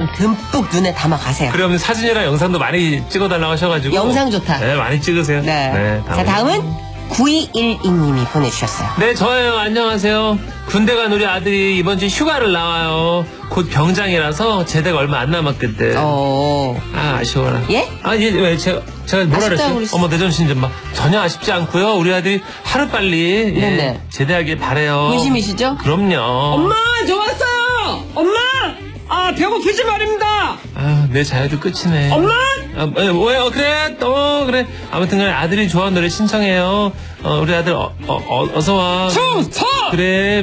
좀 듬뿍 눈에 담아 가세요. 그러면 사진이랑 영상도 많이 찍어달라고 하셔가지고. 영상 좋다. 네, 많이 찍으세요. 네. 자, 다음은 9212님이 보내주셨어요. 네, 저예요. 안녕하세요. 군대 간 우리 아들이 이번 주 휴가를 나와요. 곧 병장이라서 제대가 얼마 안 남았거든. 아쉬워라. 예? 왜 제가 뭐라 그랬어요? 그랬어요. 어머, 내 정신 좀 봐. 전혀 아쉽지 않고요. 우리 아들이 하루빨리 네네. 제대하길 바래요. 본심이시죠? 그럼요. 엄마, 저 왔어요! 엄마! 아, 배고프지 말입니다! 내 자유도 끝이네. 엄마! 왜? 그래. 아무튼 간에 아들이 좋아하는 노래 신청해요. 우리 아들 어서 와. 충성! 그래.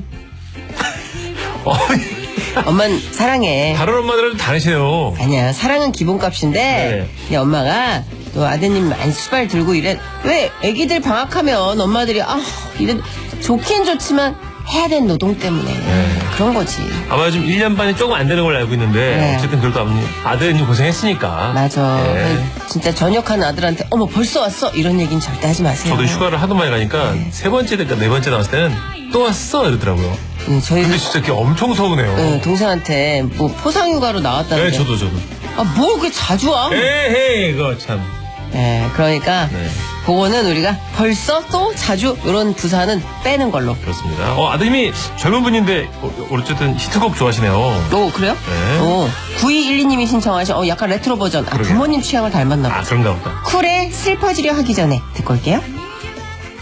엄마는 사랑해. 다른 엄마들은 다르세요. 아니야, 사랑은 기본값인데 네. 엄마가 또 아드님 많이 수발 들고 이래. 왜 애기들 방학하면 엄마들이 이래 좋긴 좋지만 해야 되는 노동 때문에 그런 거지. 아마 요즘 1년 반이 조금 안 되는 걸로 알고 있는데 네. 어쨌든 그래도 아드님 고생했으니까. 맞아. 네. 진짜 전역하는 아들한테 어머 벌써 왔어 이런 얘기는 절대 하지 마세요. 저도 휴가를 하도 많이 가니까 세 번째 될까 네 번째 나왔을 때는 또 왔어 이러더라고요. 저희 근데 진짜 그게 엄청 서운해요. 동생한테 뭐 포상휴가로 나왔다는데. 네, 저도. 뭐 그게 자주 와? 에헤이 이거 참. 네, 그러니까 그거는 우리가 벌써 또 자주 이런 부사는 빼는 걸로. 그렇습니다. 아드님이 젊은 분인데 어쨌든 히트곡 좋아하시네요. 그래요? 네. 9212님이 신청하신 약간 레트로 버전. 부모님 취향을 닮았나 보다. 그런가 보다. 쿨에 슬퍼지려 하기 전에 듣고 올게요.